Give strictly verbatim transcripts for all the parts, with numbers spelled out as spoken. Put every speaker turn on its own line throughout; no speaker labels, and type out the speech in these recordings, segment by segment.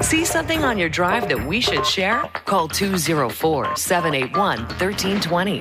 See something on your drive that we should share? Call two oh four, seven eight one, one three two zero.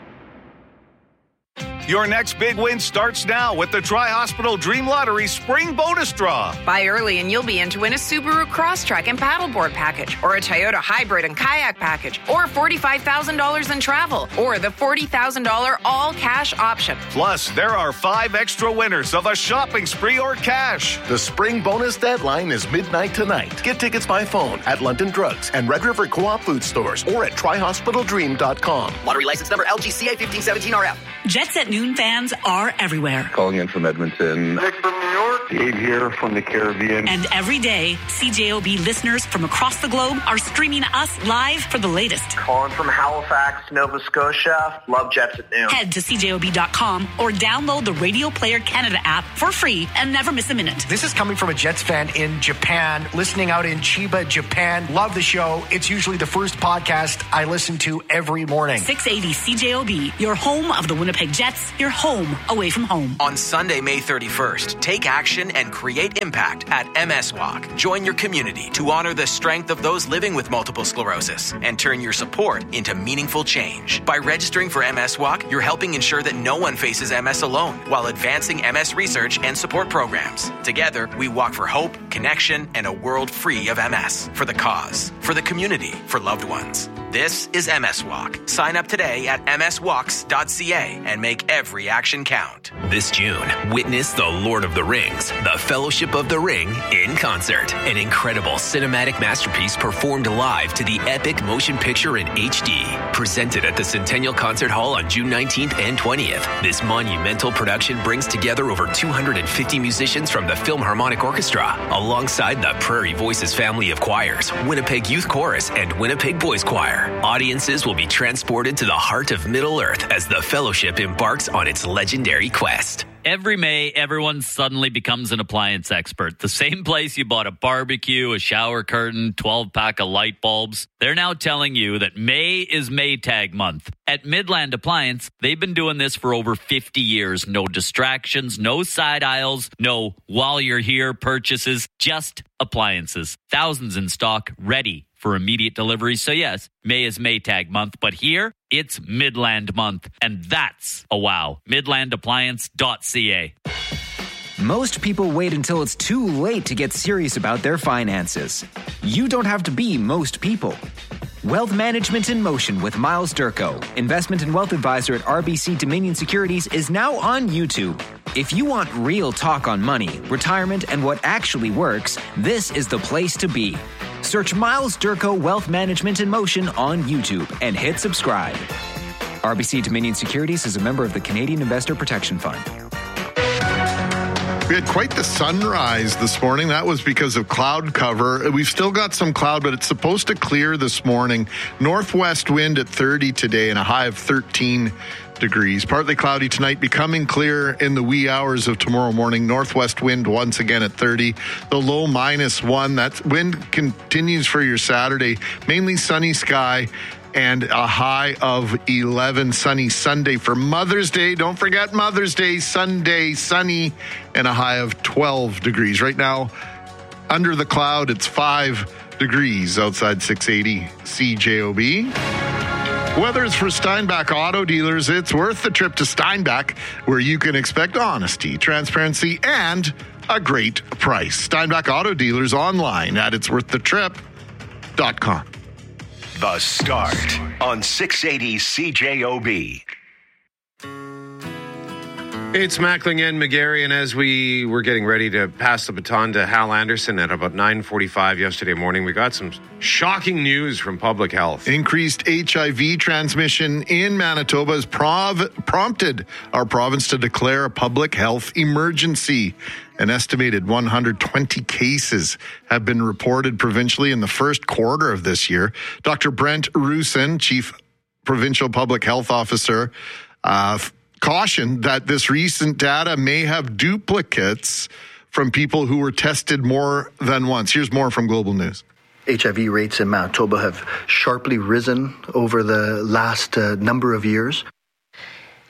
Your next big win starts now with the Tri-Hospital Dream Lottery Spring Bonus Draw.
Buy early and you'll be in to win a Subaru Crosstrek and paddleboard package, or a Toyota Hybrid and kayak package, or forty-five thousand dollars in travel, or the forty thousand dollars all-cash option.
Plus, there are five extra winners of a shopping spree or cash.
The spring bonus deadline is midnight tonight. Get tickets by phone at London Drugs and Red River Co-op food stores or at tri hospital dream dot com.
Lottery license number L G C A fifteen seventeen R F.
Jets at Noon fans are everywhere.
Calling in from Edmonton.
Nick from New York.
Dave here from the Caribbean.
And every day, C J O B listeners from across the globe are streaming us live for the latest.
Calling from Halifax, Nova Scotia. Love Jets at Noon.
Head to C J O B dot com or download the Radio Player Canada app for free and never miss a minute.
This is coming from a Jets fan in Japan, listening out in Chiba, Japan. Love the show. It's usually the first podcast I listen to every morning.
six eighty C J O B, your home of the Winnipeg Jets, your home away from home.
On Sunday, May thirty-first, take action and create impact at M S Walk. Join your community to honor the strength of those living with multiple sclerosis and turn your support into meaningful change. By registering for M S Walk, you're helping ensure that no one faces M S alone while advancing M S research and support programs. Together, we walk for hope, connection, and a world free of M S. For the cause, for the community, for loved ones. This is M S Walk. Sign up today at m s walks dot c a and make every action count.
This June, witness The Lord of the Rings, The Fellowship of the Ring in concert. An incredible cinematic masterpiece performed live to the epic motion picture in H D. Presented at the Centennial Concert Hall on June nineteenth and twentieth. This monumental production brings together over two hundred fifty musicians from the Philharmonic Orchestra, alongside the Prairie Voices family of choirs, Winnipeg Youth Chorus, and Winnipeg Boys Choir. Audiences will be transported to the heart of Middle-earth as the Fellowship embarks on its legendary quest.
Every May, everyone suddenly becomes an appliance expert. The same place you bought a barbecue, a shower curtain, twelve-pack of light bulbs. They're now telling you that May is Maytag month. At Midland Appliance, they've been doing this for over fifty years. No distractions, no side aisles, no while you're here purchases, just appliances. Thousands in stock, ready for immediate delivery. So yes, May is Maytag month, but here it's Midland month, and that's a wow. midland appliance dot c a.
Most people wait until it's too late to get serious about their finances. You don't have to be most people. Wealth Management in Motion with Miles Durko, investment and wealth advisor at R B C Dominion Securities, is now on YouTube. If you want real talk on money, retirement, and what actually works, this is the place to be. Search Miles Durko Wealth Management in Motion on YouTube and hit subscribe. R B C Dominion Securities is a member of the Canadian Investor Protection Fund.
We had quite the sunrise this morning. That was because of cloud cover. We've still got some cloud, but it's supposed to clear this morning. Northwest wind at thirty today and a high of thirteen degrees. Partly cloudy tonight, becoming clear in the wee hours of tomorrow morning. Northwest wind once again at thirty. The low minus one. That wind continues for your Saturday. Mainly sunny sky and a high of eleven. Sunny Sunday for Mother's Day. Don't forget Mother's Day, Sunday, sunny, and a high of twelve degrees. Right now, under the cloud, it's five degrees outside six eighty C J O B. Whether it's for Steinbach Auto Dealers, it's worth the trip to Steinbach, where you can expect honesty, transparency, and a great price. Steinbach Auto Dealers online at its worth the trip dot com.
The Start on six eighty C J O B.
It's Mackling and McGarry, and as we were getting ready to pass the baton to Hal Anderson at about nine forty-five yesterday morning, we got some shocking news from public health.
Increased H I V transmission in Manitoba has prov- prompted our province to declare a public health emergency. An estimated one hundred twenty cases have been reported provincially in the first quarter of this year. Doctor Brent Rusin, Chief Provincial Public Health Officer, uh, cautioned that this recent data may have duplicates from people who were tested more than once. Here's more from Global News.
H I V rates in Manitoba have sharply risen over the last uh, number of years.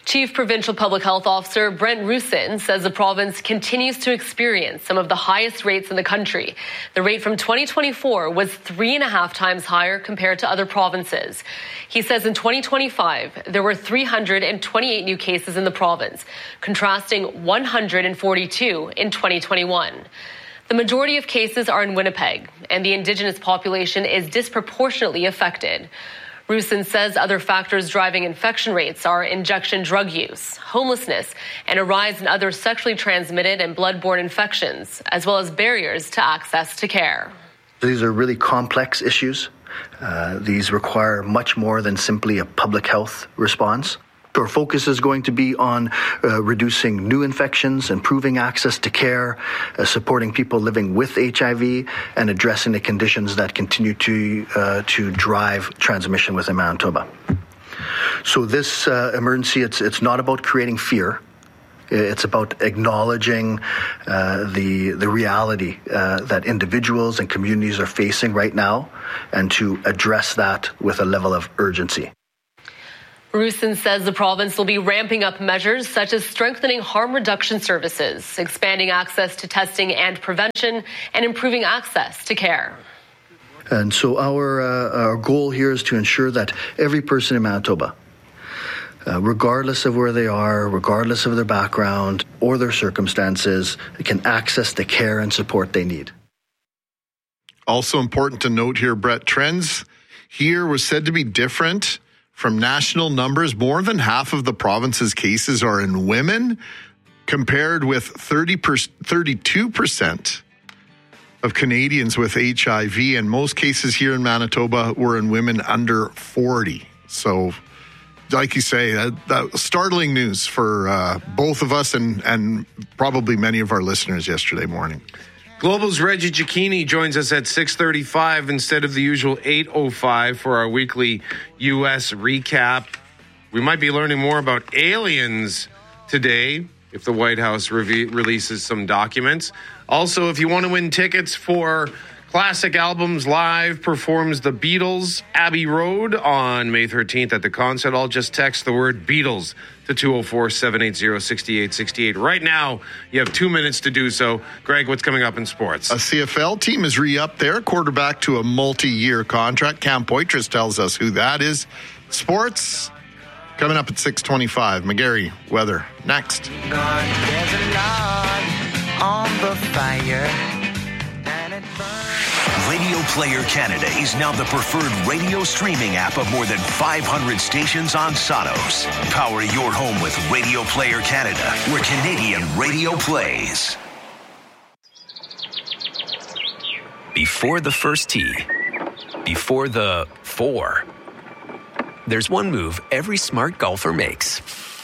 Chief Provincial Public Health Officer Brent Roussin says the province continues to experience some of the highest rates in the country. The rate from twenty twenty-four was three and a half times higher compared to other provinces. He says in twenty twenty-five, there were three hundred twenty-eight new cases in the province, contrasting one hundred forty-two in twenty twenty-one. The majority of cases are in Winnipeg, and the Indigenous population is disproportionately affected. Roussin says other factors driving infection rates are injection drug use, homelessness, and a rise in other sexually transmitted and blood-borne infections, as well as barriers to access to care.
These are really complex issues. Uh, these require much more than simply a public health response. Our focus is going to be on uh, reducing new infections, improving access to care, uh, supporting people living with H I V, and addressing the conditions that continue to uh, to drive transmission within Manitoba. So this uh, emergency, it's it's not about creating fear. It's about acknowledging uh, the the reality uh, that individuals and communities are facing right now, and to address that with a level of urgency.
Roussin says the province will be ramping up measures such as strengthening harm reduction services, expanding access to testing and prevention, and improving access to care.
And so our uh, our goal here is to ensure that every person in Manitoba, uh, regardless of where they are, regardless of their background or their circumstances, can access the care and support they need.
Also important to note here, Brett, trends here were said to be different from national numbers. More than half of the province's cases are in women, compared with thirty per, thirty-two percent of Canadians with H I V, and most cases here in Manitoba were in women under forty. So, like you say, that, that startling news for uh, both of us and, and probably many of our listeners yesterday morning.
Global's Reggie Cicchini joins us at six thirty-five instead of the usual eight oh five for our weekly U S recap. We might be learning more about aliens today if the White House re- releases some documents. Also, if you want to win tickets for Classic Albums Live performs the Beatles Abbey Road on May thirteenth at the Concert Hall, just text the word Beatles to two oh four, seven eight zero, six eight six eight. Right now, you have two minutes to do so. Greg, what's coming up in sports?
A C F L team is re-upped their quarterback to a multi-year contract. Cam Poitras tells us who that is. Sports coming up at six twenty-five. McGarry, weather, next.
There's a log on the fire.
Radio Player Canada is now the preferred radio streaming app of more than five hundred stations on Sonos. Power your home with Radio Player Canada, where Canadian radio plays.
Before the first tee, before the four, there's one move every smart golfer makes.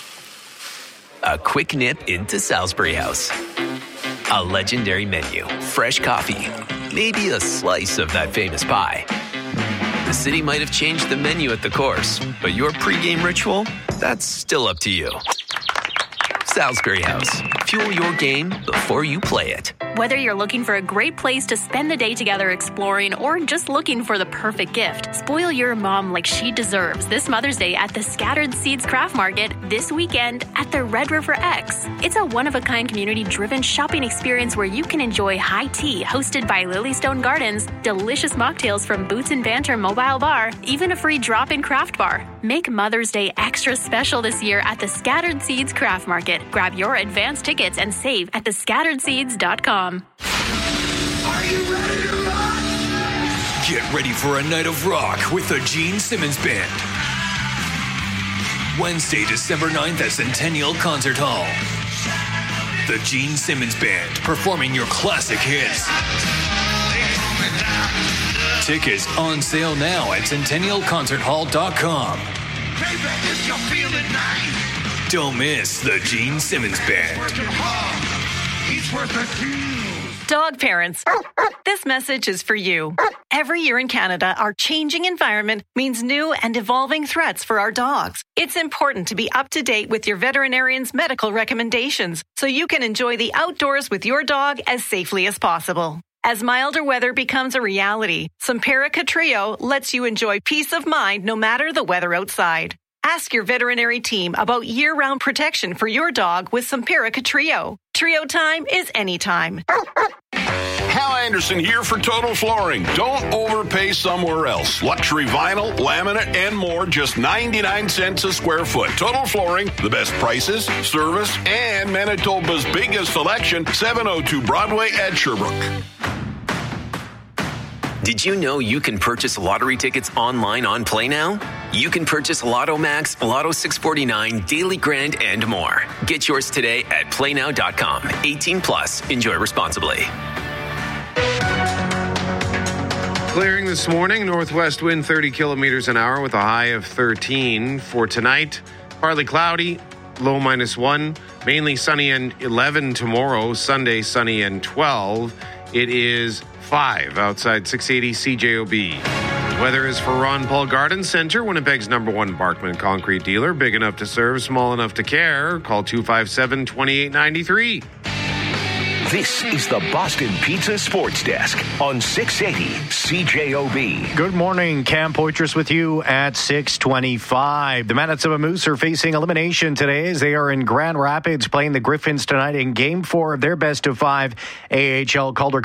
A quick nip into Salisbury House. A legendary menu, fresh coffee, maybe a slice of that famous pie. The city might have changed the menu at the course, but your pregame ritual, that's still up to you. Salisbury House. Fuel your game before you play it.
Whether you're looking for a great place to spend the day together exploring or just looking for the perfect gift, spoil your mom like she deserves this Mother's Day at the Scattered Seeds Craft Market this weekend at the Red River X. It's a one-of-a-kind community-driven shopping experience where you can enjoy high tea hosted by Lilystone Gardens, delicious mocktails from Boots and Banter Mobile Bar, even a free drop-in craft bar. Make Mother's Day extra special this year at the Scattered Seeds Craft Market. Grab your advance tickets and save at the scattered seeds dot com.
Are you ready to rock?
Get ready for a night of rock with the Gene Simmons Band. Wednesday, December ninth at Centennial Concert Hall. The Gene Simmons Band performing your classic hits. Tickets on sale now at centennial concert hall dot com. Don't miss the Gene Simmons Band.
Dog parents, this message is for you. Every year in Canada, our changing environment means new and evolving threats for our dogs. It's important to be up to date with your veterinarian's medical recommendations so you can enjoy the outdoors with your dog as safely as possible. As milder weather becomes a reality, Simparica Trio lets you enjoy peace of mind no matter the weather outside. Ask your veterinary team about year-round protection for your dog with Simparica Trio. Trio time is anytime.
Hal Anderson here for Total Flooring. Don't overpay somewhere else. Luxury vinyl, laminate, and more, just ninety-nine cents a square foot. Total Flooring, the best prices, service, and Manitoba's biggest selection, seven oh two Broadway at Sherbrooke.
Did you know you can purchase lottery tickets online on Play Now? You can purchase Lotto Max, Lotto six forty-nine, Daily Grand, and more. Get yours today at play now dot com. eighteen plus. Enjoy responsibly.
Clearing this morning, northwest wind thirty kilometers an hour with a high of thirteen. For tonight, partly cloudy, low minus one. Mainly sunny and eleven tomorrow. Sunday, sunny and twelve. It is five outside six eighty C J O B. Weather is for Ron Paul Garden Center, Winnipeg's number one Barkman concrete dealer. Big enough to serve, small enough to care. Call two five seven, two eight nine three.
This is the Boston Pizza Sports Desk on six eighty C J O B.
Good morning, Cam Poitras with you at six twenty-five. The Manitoba Moose are facing elimination today as they are in Grand Rapids playing the Griffins tonight in Game four of their best of five A H L Calder Cup